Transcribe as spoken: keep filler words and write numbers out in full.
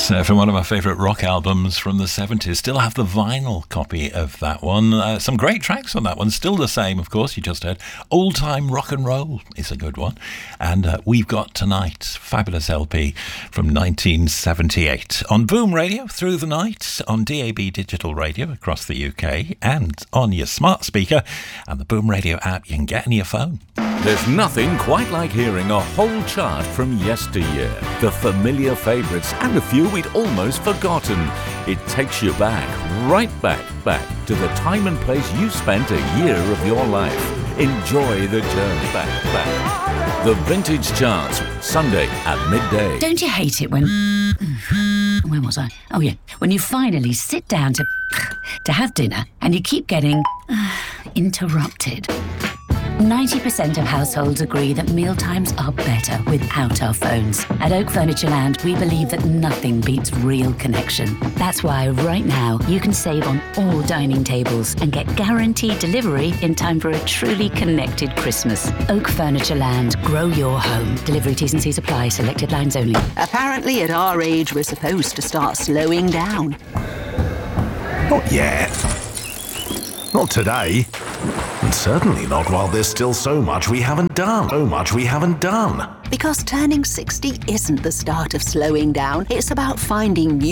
That's uh, from one of my favourite rock albums from the seventies. Still have the vinyl copy of that one. Uh, some great tracks on that one. Still the same, of course. You just heard Old Time Rock and Roll is a good one. And uh, We've Got Tonight, fabulous L P from nineteen seventy-eight. On Boom Radio through the night, on D A B Digital Radio across the U K, and on your smart speaker and the Boom Radio app you can get in your phone. There's nothing quite like hearing a whole chart from yesteryear. The familiar favourites and a few we'd almost forgotten. It takes you back, right back, back to the time and place you spent a year of your life. Enjoy the journey back, back. The Vintage Charts, Sunday at midday. Don't you hate it when... Where was I? Oh, yeah. When you finally sit down to... to have dinner and you keep getting... interrupted. ninety percent of households agree that mealtimes are better without our phones. At Oak Furniture Land, we believe that nothing beats real connection. That's why right now you can save on all dining tables and get guaranteed delivery in time for a truly connected Christmas. Oak Furniture Land, grow your home. Delivery T's and C's apply, selected lines only. Apparently at our age we're supposed to start slowing down. Not yet. Not today. And certainly not while there's still so much we haven't done. So much we haven't done. Because turning sixty isn't the start of slowing down. It's about finding new